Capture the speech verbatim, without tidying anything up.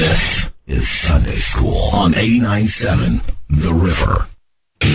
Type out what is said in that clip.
This is Sunday School on eighty-nine point seven The River.